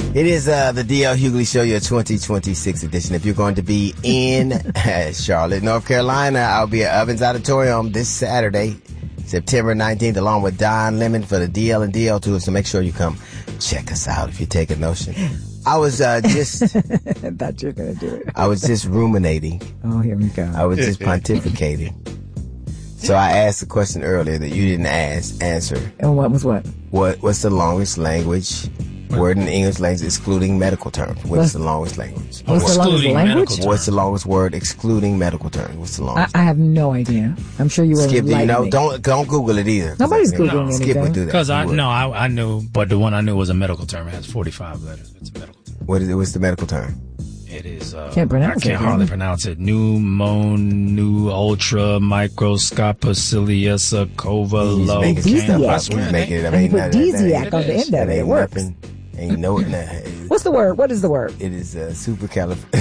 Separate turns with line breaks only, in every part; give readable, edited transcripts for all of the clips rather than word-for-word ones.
It is the D.L. Hughley Show, your 2026 edition. If you're going to be in Charlotte, North Carolina, I'll be at Ovens Auditorium this Saturday, September 19th, along with Don Lemon for the DL and DL tour. So make sure you come check us out if you take a notion. I was just...
I thought you were going to do it.
I was just ruminating.
Oh, here we go.
I was just pontificating. So I asked a question earlier that you didn't answer.
And what was what?
What's the longest language... word in the English language excluding medical terms? What's the longest language?
What's the longest language?
What's the longest word excluding medical terms? What's the longest?
I have no idea. I'm sure you will.
Skip, don't Google it either.
Nobody's Googling anything.
Skip would do that.
Because I knew, but the one I knew was a medical term. It has 45 letters. It's a medical term.
What's the medical term?
It is,
can't pronounce
I can't hardly pronounce it. New ultra microscopicilius cova
He's making it. I mean,
put Desiac on the end of it. It works.
And you know it now.
What's the word? What is the word?
It is supercalifragilistic.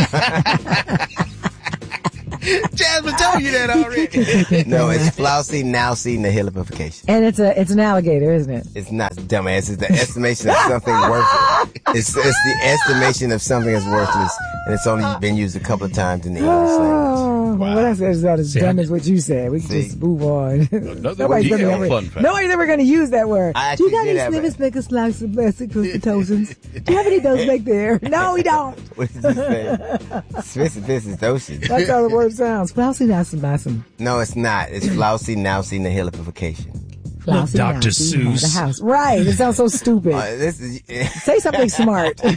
Jasmine told you that already.
No, it's Flauci-Nalci-Nihilification.
And it's an alligator, isn't it?
It's not, dumbass. It's the estimation of something worthless. It's the estimation of something that's worthless, and it's only been used a couple of times in the English language.
Wow. What I said is not as dumb as what you said. We can just move on. Nobody's ever going to use that word. Do you got any snippets, make a slice of plastic crustaceans? Do you have any of those back there? No, we don't.
What did you say? Spicifficitosis.
That's how the word sounds. Flauci-Nalci-Nihilification.
No, it's not. It's Flauci-Nalci-Nihilification.
Dr. Seuss.
The house. Right. It sounds so stupid. Say something smart.
I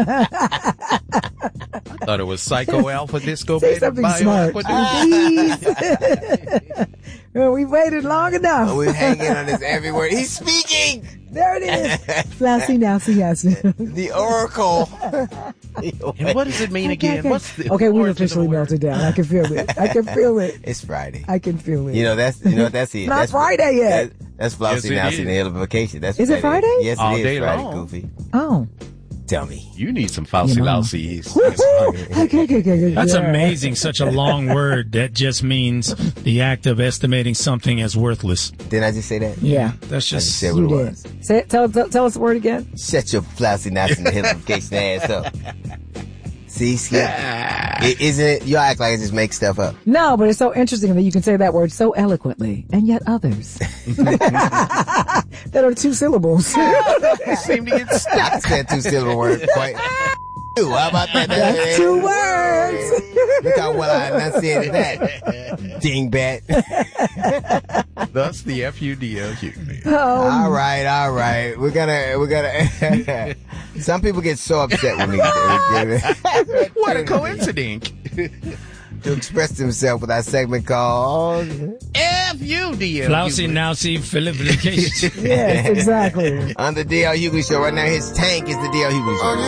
thought it was Psycho Alpha Disco.
Say something smart. Please. Well, we waited long enough.
We're hanging on this every word. He's speaking.
There it is. Flauci-Nalci-Nihilification.
The Oracle.
And what does it mean again? What's the
we've officially melted down. I can feel it.
It's Friday.
I can feel it.
That's it.
Not Friday yet.
That's Flauci-Nalci-Nihilification.
Is it Friday?
Yes,
all
it is
day
Friday,
long.
Goofy.
Oh.
Dummy.
You need some Flauci-Nalci.
That's amazing. Such a long word that just means the act of estimating something as worthless.
Didn't I just say that?
Yeah.
That's just...
I just said what it was.
Say it, tell us the word again.
Shut your Flauci-Nalci-Nihilification ass up. See, Skip? Isn't it? You act like I just make stuff up.
No, but it's so interesting that you can say that word so eloquently, and yet others that are two syllables
seem to get stuck.
I said two-syllable word quite. How about that?
That's 2 words.
Look how well I enunciated that. Dingbat.
Thus the FUDL Hughley.
All right. We're gonna. Some people get so upset with me.
What a coincidence.
To express themselves with our segment called
FUDL.
Flauci-Nalci-Nihilification.
Yes, exactly.
On the D.L. Hughley Show right now, his tank is the D.L. Hughley Show.